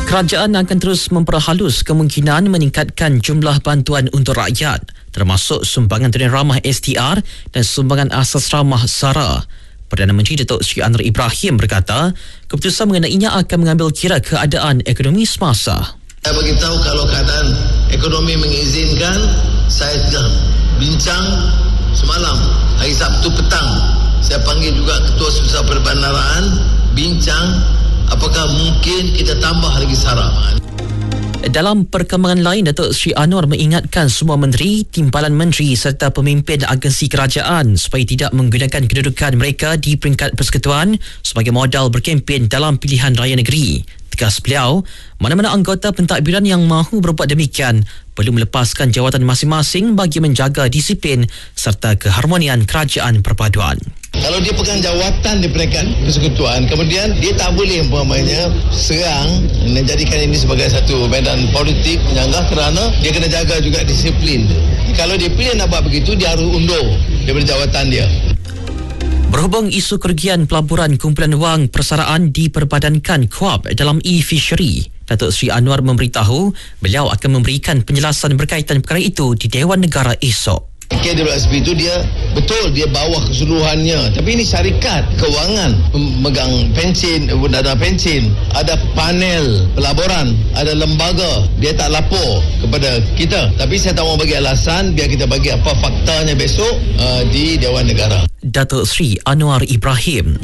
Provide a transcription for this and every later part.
Kerajaan akan terus memperhalus kemungkinan meningkatkan jumlah bantuan untuk rakyat, termasuk sumbangan tunai ramah STR dan sumbangan asas ramah SARA. Perdana Menteri Datuk Seri Anwar Ibrahim berkata, keputusan mengenainya akan mengambil kira keadaan ekonomi semasa. Saya beritahu kalau keadaan ekonomi mengizinkan, saya sudah bincang semalam, hari Sabtu petang. Saya panggil juga Ketua Susah Perbandaraan, bincang apakah mungkin kita tambah lagi SARA. Dalam perkembangan lain, Datuk Seri Anwar mengingatkan semua menteri, timbalan menteri serta pemimpin agensi kerajaan supaya tidak menggunakan kedudukan mereka di peringkat persekutuan sebagai modal berkempen dalam pilihan raya negeri. Tegas beliau, mana-mana anggota pentadbiran yang mahu berbuat demikian perlu melepaskan jawatan masing-masing bagi menjaga disiplin serta keharmonian kerajaan perpaduan. Kalau dia pegang jawatan di peringkat persekutuan, kemudian dia tak boleh umpamanya serang dan jadikan ini sebagai satu medan politik menyanggah, kerana dia kena jaga juga disiplin. Kalau dia pilih nak buat begitu, dia harus undur daripada jawatan dia. Berhubung isu kerugian pelaburan kumpulan wang persaraan diperbadankan KUAP dalam e-fishery, Datuk Seri Anwar memberitahu beliau akan memberikan penjelasan berkaitan perkara itu di Dewan Negara esok. KWSP itu dia betul dia bawah keseluruhannya, tapi ini syarikat kewangan memegang pensin, dana pensin, ada panel pelaburan, ada lembaga, dia tak lapor kepada kita. Tapi saya tak mau bagi alasan, biar kita bagi apa faktanya besok di Dewan Negara. Datuk Seri Anwar Ibrahim.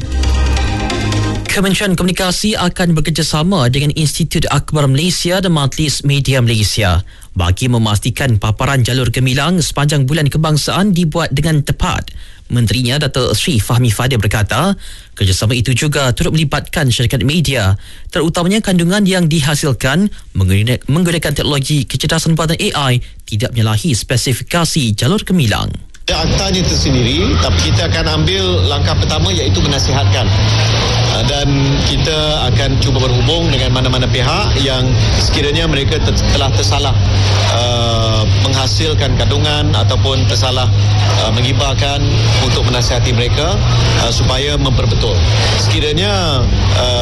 Kementerian Komunikasi akan bekerjasama dengan Institut Akbar Malaysia dan Majlis Media Malaysia bagi memastikan paparan jalur gemilang sepanjang bulan kebangsaan dibuat dengan tepat. Menterinya Datuk Seri Fahmi Fadil berkata, kerjasama itu juga turut melibatkan syarikat media, terutamanya kandungan yang dihasilkan menggunakan teknologi kecerdasan buatan AI tidak menyalahi spesifikasi jalur gemilang. Aktanya tersendiri, tapi kita akan ambil langkah pertama iaitu menasihatkan, dan kita akan cuba berhubung dengan mana-mana pihak yang sekiranya mereka telah tersalah menghasilkan kandungan ataupun tersalah mengibarkan, untuk menasihati mereka supaya memperbetul. Sekiranya